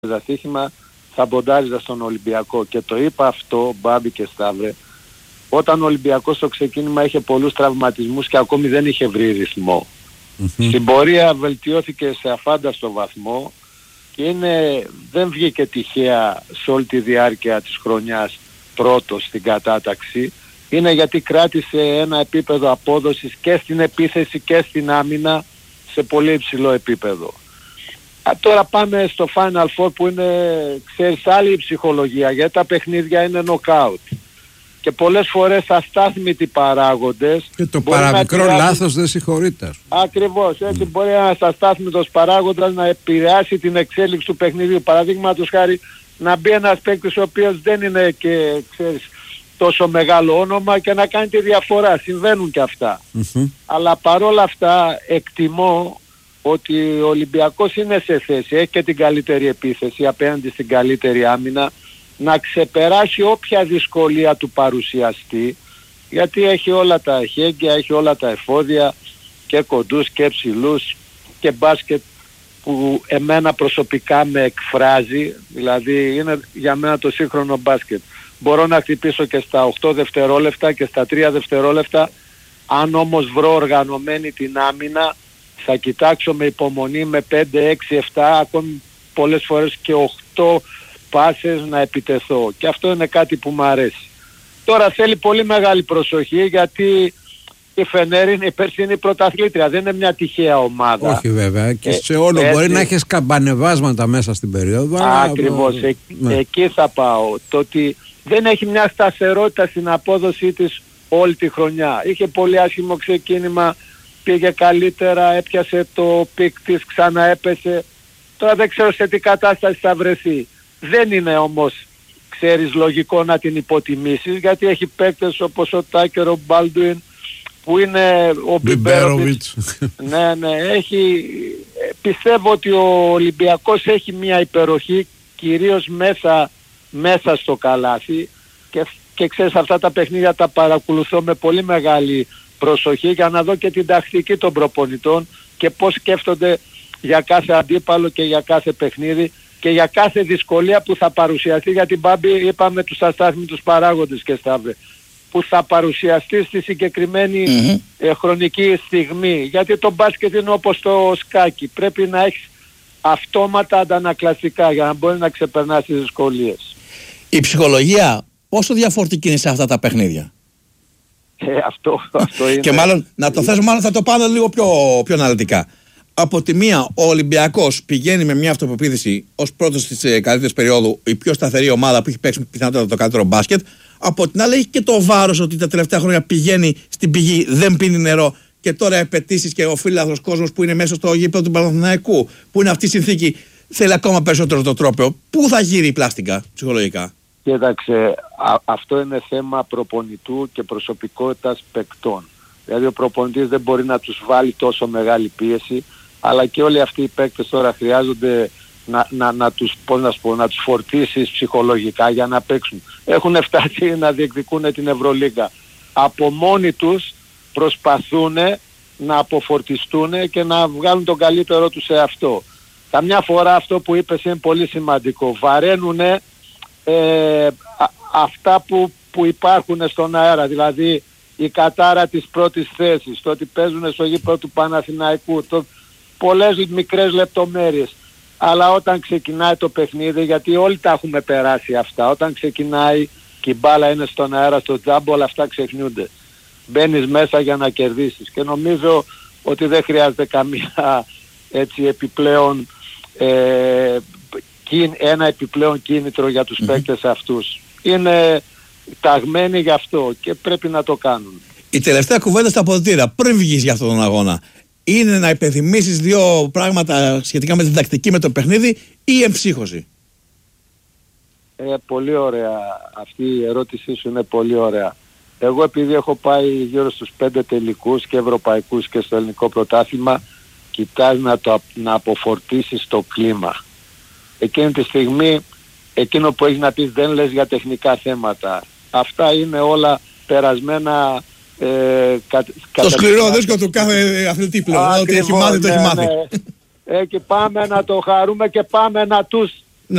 στοίχημα θα ποντάριζα στον Ολυμπιακό. Και το είπα αυτό, Μπάμπη και Σταύρε, όταν ο Ολυμπιακός στο ξεκίνημα είχε πολλούς τραυματισμούς και ακόμη δεν είχε βρει ρυθμό. Στην πορεία βελτιώθηκε σε αφάνταστο βαθμό και δεν βγήκε τυχαία σε όλη τη διάρκεια της χρονιάς πρώτος στην κατάταξη. Είναι γιατί κράτησε ένα επίπεδο απόδοσης και στην επίθεση και στην άμυνα σε πολύ υψηλό επίπεδο. Τώρα πάμε στο Final Four που είναι, ξέρεις, άλλη ψυχολογία, γιατί τα παιχνίδια είναι knockout. Και πολλές φορές αστάθμητοι παράγοντες... Και το παραμικρό λάθος δεν συγχωρείται. Ακριβώς, έτσι μπορεί ένας αστάθμητος παράγοντας να επηρεάσει την εξέλιξη του παιχνιδιού. Παραδείγματος χάρη να μπει ένας παίκτης ο οποίος δεν είναι και, ξέρεις, τόσο μεγάλο όνομα και να κάνει τη διαφορά. Συμβαίνουν και αυτά. Αλλά παρόλα αυτά εκτιμώ ότι ο Ολυμπιακός είναι σε θέση, έχει και την καλύτερη επίθεση απέναντι στην καλύτερη άμυνα, να ξεπεράσει όποια δυσκολία του παρουσιαστεί, γιατί έχει όλα τα εχέγγυα, έχει όλα τα εφόδια και κοντούς και ψηλούς και μπάσκετ που εμένα προσωπικά με εκφράζει, δηλαδή είναι για μένα το σύγχρονο μπάσκετ. Μπορώ να χτυπήσω και στα 8 δευτερόλεπτα και στα 3 δευτερόλεπτα, αν όμως βρω οργανωμένη την άμυνα θα κοιτάξω με υπομονή με 5, 6, 7, ακόμη πολλές φορές και 8 πάσες να επιτεθώ. Και αυτό είναι κάτι που μου αρέσει. Τώρα θέλει πολύ μεγάλη προσοχή, γιατί η Φενέρ είναι η περσινή πρωταθλήτρια, δεν είναι μια τυχαία ομάδα. Όχι βέβαια, και σε όλο μπορεί να έχεις καμπανεβάσματα μέσα στην περίοδο. Ακριβώς, εκεί θα πάω. Το ότι δεν έχει μια σταθερότητα στην απόδοσή της όλη τη χρονιά. Είχε πολύ άσχημο ξεκίνημα, πήγε καλύτερα, έπιασε το πικ της, ξαναέπεσε. Τώρα δεν ξέρω σε τι κατάσταση θα βρεθεί. Δεν είναι όμως, ξέρεις, λογικό να την υποτιμήσεις, γιατί έχει παίκτες όπως ο Τάκερ, ο Μπάλντουιν, που είναι ο Μπιμπέροβιτς. Ναι, έχει... Πιστεύω ότι ο Ολυμπιακός έχει μια υπεροχή, κυρίως μέσα στο καλάθι, και ξέρεις, αυτά τα παιχνίδια τα παρακολουθώ με πολύ μεγάλη προσοχή για να δω και την τακτική των προπονητών και πώς σκέφτονται για κάθε αντίπαλο και για κάθε παιχνίδι και για κάθε δυσκολία που θα παρουσιαστεί, για την Μπάμπη είπαμε τους αστάθμιτους παράγοντες και Σταύρε, που θα παρουσιαστεί στη συγκεκριμένη χρονική στιγμή, γιατί το μπάσκετ είναι όπως το σκάκι, πρέπει να έχεις αυτόματα αντανακλαστικά για να μπορεί να ξεπερνάς τις δυσκολίες. Η ψυχολογία πόσο διαφορετική είναι σε αυτά τα παιχνίδια? Αυτό είναι. Και μάλλον να το θέσω, μάλλον θα το πάω λίγο πιο αναλυτικά. Από τη μία, ο Ολυμπιακός πηγαίνει με μια αυτοπεποίθηση ως πρώτος της καλύτερης περίοδου, η πιο σταθερή ομάδα που έχει παίξει πιθανότατα το καλύτερο μπάσκετ. Από την άλλη, έχει και το βάρος ότι τα τελευταία χρόνια πηγαίνει στην πηγή, δεν πίνει νερό. Και τώρα απαιτήσεις και ο φίλαθλος κόσμος που είναι μέσα στο γήπεδο του Παναθηναϊκού, που είναι αυτή η συνθήκη, θέλει ακόμα περισσότερο το τρόπαιο. Πού θα γύρει η πλάστικα ψυχολογικά? Κοίταξε, αυτό είναι θέμα προπονητού και προσωπικότητας παικτών. Δηλαδή ο προπονητής δεν μπορεί να τους βάλει τόσο μεγάλη πίεση, αλλά και όλοι αυτοί οι παίκτες τώρα χρειάζονται να τους φορτίσεις ψυχολογικά για να παίξουν. Έχουν φτάσει να διεκδικούν την Ευρωλίγκα. Από μόνοι τους προσπαθούν να αποφορτιστούν και να βγάλουν τον καλύτερό τους σε αυτό. Καμιά φορά αυτό που είπες είναι πολύ σημαντικό. Βαραίνουν αυτά που υπάρχουν στον αέρα, δηλαδή η κατάρα της πρώτης θέσης, το ότι παίζουν στο γήπεδο του Παναθηναϊκού, πολλές μικρές λεπτομέρειες. Αλλά όταν ξεκινάει το παιχνίδι, γιατί όλοι τα έχουμε περάσει αυτά, όταν ξεκινάει και η μπάλα είναι στον αέρα, στο τζάμπο, όλα αυτά ξεχνιούνται. Μπαίνεις μέσα για να κερδίσεις και νομίζω ότι δεν χρειάζεται καμία έτσι επιπλέον ένα επιπλέον κίνητρο για τους παίκτες αυτούς. Είναι ταγμένοι γι' αυτό και πρέπει να το κάνουν. Η τελευταία κουβέντα στα αποδυτήρια πριν βγεις για αυτόν τον αγώνα είναι να υπενθυμίσεις δύο πράγματα σχετικά με την τακτική, με το παιχνίδι, ή η εμψύχωση? Πολύ ωραία. Αυτή η ερώτησή σου είναι πολύ ωραία. Εγώ επειδή έχω πάει γύρω στους 5 τελικούς και ευρωπαϊκούς και στο ελληνικό πρωτάθλημα, κοιτάς να αποφορτίσεις το κλίμα. Εκείνη τη στιγμή, εκείνο που έχεις να πεις δεν λες για τεχνικά θέματα. Αυτά είναι όλα περασμένα. Το σκληρό δίσκο του κάθε αθλητή πλέον. Ό,τι έχει μάθει το έχει μάθει. Και πάμε να το χαρούμε και πάμε να τους